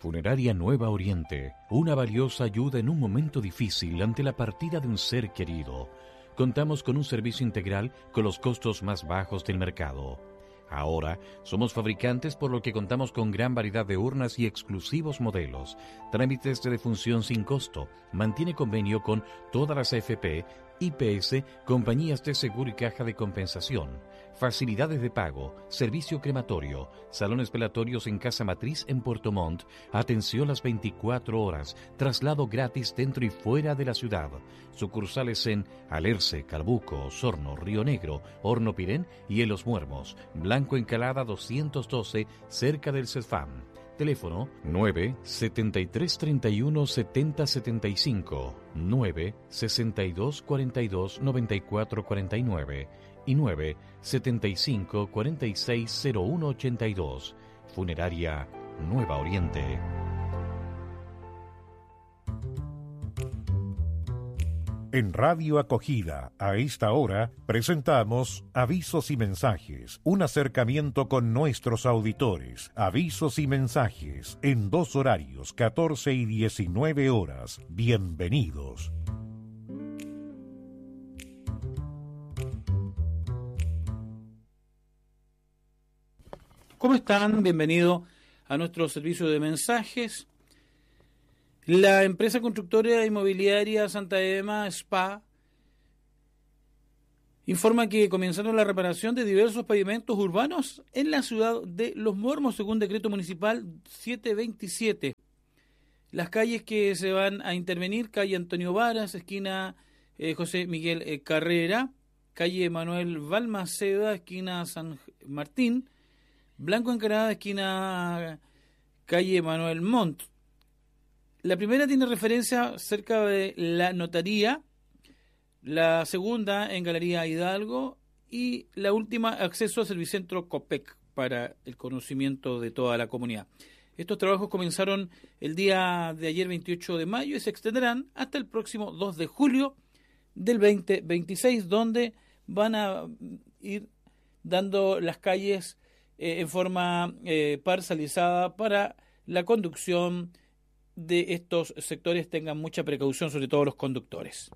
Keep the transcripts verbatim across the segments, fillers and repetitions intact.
Funeraria Nueva Oriente, una valiosa ayuda en un momento difícil ante la partida de un ser querido. Contamos con un servicio integral con los costos más bajos del mercado. Ahora somos fabricantes, por lo que contamos con gran variedad de urnas y exclusivos modelos. Trámites de defunción sin costo. Mantiene convenio con todas las A F P, I P S, compañías de seguro y caja de compensación. Facilidades de pago, servicio crematorio, salones velatorios en Casa Matriz en Puerto Montt, atención las veinticuatro horas, traslado gratis dentro y fuera de la ciudad. Sucursales en Alerce, Calbuco, Osorno, Río Negro, Horno Pirén y en Los Muermos. Blanco Encalada doscientos doce, cerca del CESFAM. Teléfono nueve setenta y tres treinta y uno setenta setenta y cinco, nueve sesenta y dos cuarenta y dos noventa y cuatro cuarenta y nueve y nueve setenta y cinco cuarenta y seis cero uno ochenta y dos. Funeraria Nueva Oriente. En Radio Acogida, a esta hora, presentamos Avisos y Mensajes, un acercamiento con nuestros auditores. Avisos y mensajes, en dos horarios, catorce y diecinueve horas. Bienvenidos. ¿Cómo están? Bienvenido a nuestro servicio de mensajes. La empresa constructora inmobiliaria Santa Ema S P A informa que comenzaron la reparación de diversos pavimentos urbanos en la ciudad de Los Muermos, según decreto municipal setecientos veintisiete. Las calles que se van a intervenir: calle Antonio Varas, esquina eh, José Miguel eh, Carrera, calle Manuel Balmaceda, esquina San Martín, Blanco Encarada, esquina calle Manuel Montt. La primera tiene referencia cerca de la notaría, la segunda en Galería Hidalgo y la última acceso al Servicentro Copec, para el conocimiento de toda la comunidad. Estos trabajos comenzaron el día de ayer, veintiocho de mayo, y se extenderán hasta el próximo dos de julio del veinte veintiséis, donde van a ir dando las calles eh, en forma eh, parcializada para la conducción de estos sectores. Tengan mucha precaución, sobre todo los conductores.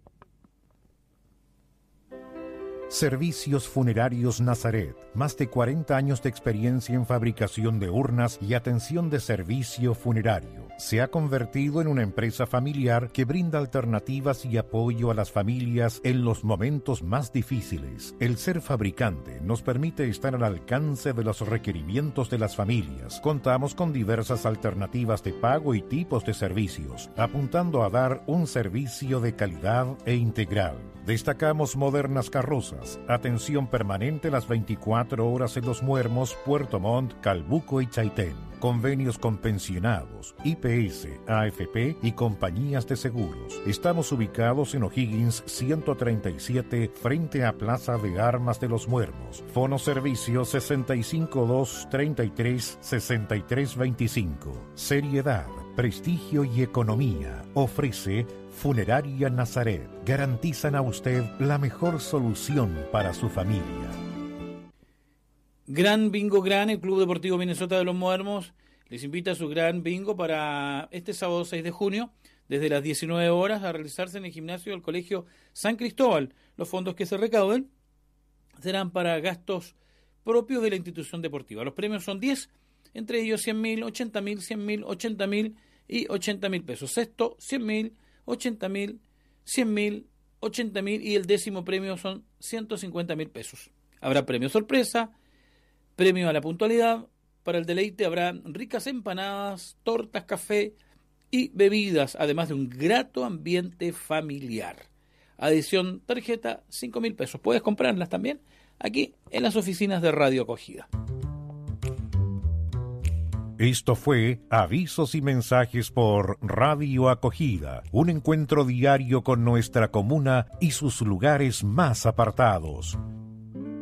Servicios Funerarios Nazaret, más de cuarenta años de experiencia en fabricación de urnas y atención de servicio funerario. Se ha convertido en una empresa familiar que brinda alternativas y apoyo a las familias en los momentos más difíciles. El ser fabricante nos permite estar al alcance de los requerimientos de las familias. Contamos con diversas alternativas de pago y tipos de servicios, apuntando a dar un servicio de calidad e integral. Destacamos modernas carrozas, atención permanente las veinticuatro horas en Los Muermos, Puerto Montt, Calbuco y Chaitén. Convenios con pensionados, I P S, A F P y compañías de seguros. Estamos ubicados en O'Higgins ciento treinta y siete, frente a Plaza de Armas de Los Muermos. Fono servicio sesenta y cinco dos treinta y tres sesenta y tres veinticinco. Seriedad, prestigio y economía. Ofrece Funeraria Nazaret. Garantizan a usted la mejor solución para su familia. Gran Bingo Gran, el Club Deportivo Minnesota de Los Muermos, les invita a su Gran Bingo para este sábado seis de junio, desde las diecinueve horas, a realizarse en el gimnasio del Colegio San Cristóbal. Los fondos que se recauden serán para gastos propios de la institución deportiva. Los premios son diez, entre ellos cien mil, ochenta mil, cien mil, ochenta mil y ochenta mil pesos. Sexto, cien mil, ochenta mil, cien mil, ochenta mil y el décimo premio son ciento cincuenta mil pesos. Habrá premio sorpresa, premio a la puntualidad. Para el deleite habrá ricas empanadas, tortas, café y bebidas, además de un grato ambiente familiar. Adición tarjeta, cinco mil pesos. Puedes comprarlas también aquí en las oficinas de Radio Acogida. Esto fue Avisos y Mensajes por Radio Acogida, un encuentro diario con nuestra comuna y sus lugares más apartados.